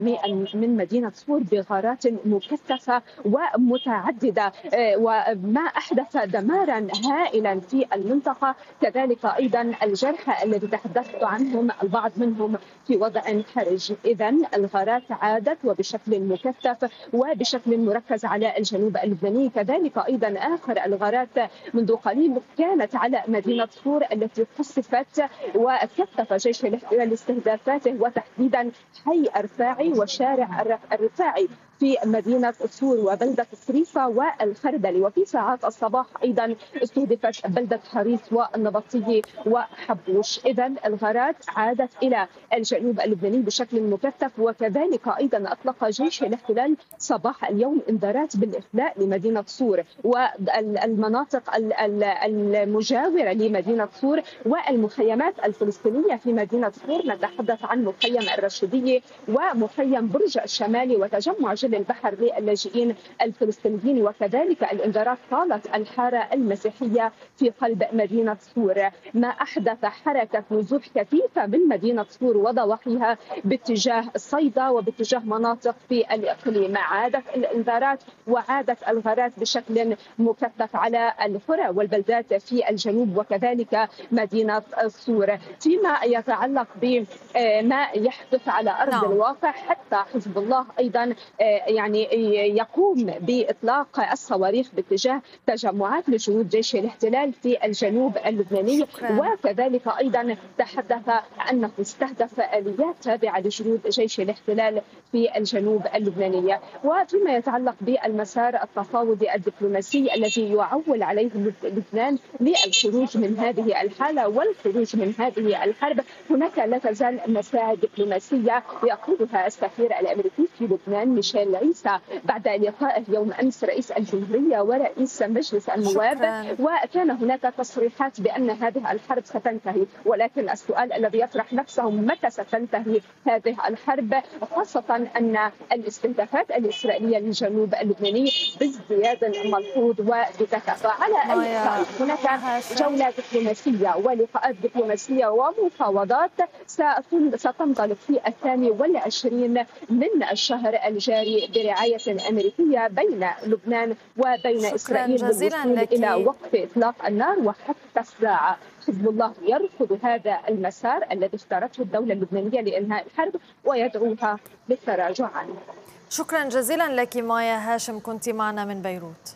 من مدينة صور بغارات مكثفة ومتعددة، وما أحدث دمارا هائلا في المنطقة. كذلك أيضا الجرحى الذي تحدثت عنهم البعض منهم في وضع حرج. إذا الغارات عادت وبشكل مكثف وبشكل مركز على الجنوب اللبناني. كذلك أيضا آخر الغارات منذ قليل كانت على مدينة صور التي قصفت، وكثف جيش الاحتلال استهدافاته وتحديدا حي الرفاعي وشارع الرفاعي في مدينة صور وبلدة صريفة والخردلي. وفي ساعات الصباح أيضا استهدفت بلدة حريص والنبطية وحبوش. إذا الغارات عادت إلى الجنوب اللبناني بشكل مكثف. وكذلك أيضا أطلق جيش الاحتلال صباح اليوم إنذارات بالإخلاء لمدينة صور والمناطق المجاورة لمدينة صور والمخيمات الفلسطينية في مدينة صور. نتحدث عن مخيم الرشيدية ومخيم برج الشمالي وتجمع جل البحر للاجئين الفلسطينيين. وكذلك الانذارات طالت الحارة المسيحية في قلب مدينة صور، ما أحدث حركة نزوح كثيفة من مدينة صور وضواحيها باتجاه الصيدا وباتجاه مناطق في الإقليم. عادت الانذارات وعادت الغارات بشكل مكثف على القرى والبلدات في الجنوب وكذلك مدينة صور. فيما يتعلق بما يحدث على أرض الواقع، حتى حزب الله أيضا يعني يقوم بإطلاق الصواريخ باتجاه تجمعات لجنود جيش الاحتلال في الجنوب اللبناني. وكذلك أيضا تحدث أنه استهدف آليات تابعة لجنود جيش الاحتلال في الجنوب اللبناني. وفيما يتعلق بالمسار التفاوضي الدبلوماسي الذي يعول عليه لبنان للخروج من هذه الحالة والخروج من هذه الحرب، هناك لا تزال مساعي دبلوماسية يقودها السفير الأمريكي في لبنان ميشيل عيسى بعد لقائه يوم أمس رئيس الجمهورية ورئيس مجلس النواب. وكان هناك تصريحات بأن هذه الحرب ستنتهي، ولكن السؤال الذي يطرح نفسه متى ستنتهي هذه الحرب، خاصة أن الاستهدافات الإسرائيلية للجنوب اللبناني بازدياد ملحوظ وبكثافة. على أي حال هناك جولة دبلوماسية ولقاءات دبلوماسية ومفاوضات ستنطلق في 22 من الشهر الجاري برعاية أمريكية بين لبنان وبين إسرائيل للوصول إلى وقف إطلاق النار. وحتى الساعة حزب الله يرفض هذا المسار الذي اختارته الدولة اللبنانية لإنهاء الحرب ويدعوها للتراجع عنه. شكرا جزيلا لك مايا هاشم، كنت معنا من بيروت.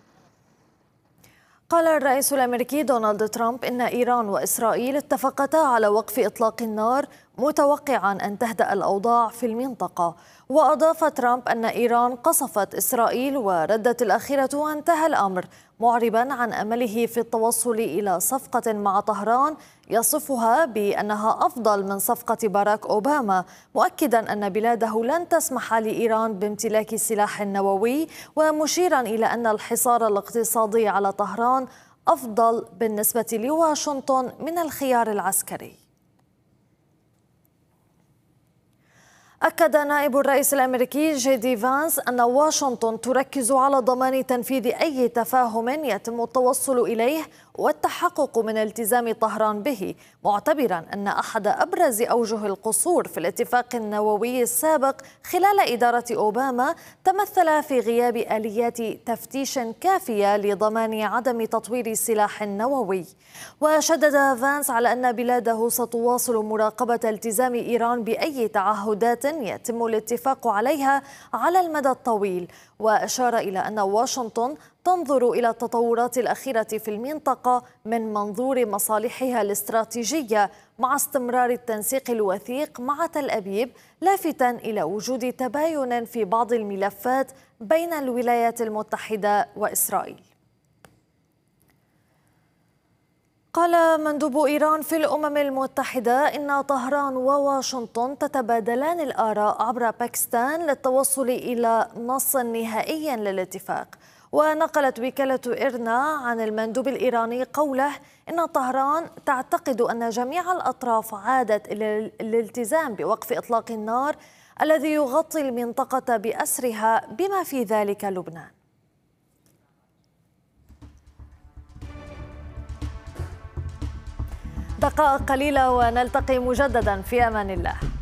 قال الرئيس الأمريكي دونالد ترامب إن إيران وإسرائيل اتفقتا على وقف إطلاق النار متوقعا أن تهدأ الأوضاع في المنطقة. وأضاف ترامب أن إيران قصفت إسرائيل وردت الأخيرة وانتهى الأمر، معربا عن أمله في التوصل إلى صفقة مع طهران يصفها بأنها أفضل من صفقة باراك أوباما، مؤكدا أن بلاده لن تسمح لإيران بامتلاك سلاح نووي، ومشيرا إلى أن الحصار الاقتصادي على طهران أفضل بالنسبة لواشنطن من الخيار العسكري. أكد نائب الرئيس الأمريكي جي دي فانس أن واشنطن تركز على ضمان تنفيذ أي تفاهم يتم التوصل إليه والتحقق من التزام طهران به، معتبرا أن أحد أبرز أوجه القصور في الاتفاق النووي السابق خلال إدارة أوباما تمثل في غياب آليات تفتيش كافية لضمان عدم تطوير سلاح نووي. وشدد فانس على أن بلاده ستواصل مراقبة التزام إيران بأي تعهدات يتم الاتفاق عليها على المدى الطويل، وأشار إلى أن واشنطن تنظر إلى التطورات الأخيرة في المنطقة من منظور مصالحها الاستراتيجية مع استمرار التنسيق الوثيق مع تل أبيب، لافتاً إلى وجود تباين في بعض الملفات بين الولايات المتحدة وإسرائيل. قال مندوب إيران في الأمم المتحدة إن طهران وواشنطن تتبادلان الآراء عبر باكستان للتوصل إلى نص نهائي للاتفاق. ونقلت وكالة إيرنا عن المندوب الإيراني قوله إن طهران تعتقد أن جميع الأطراف عادت إلى الالتزام بوقف إطلاق النار الذي يغطي المنطقة بأسرها بما في ذلك لبنان. دقائق قليلة ونلتقي مجددا، في أمان الله.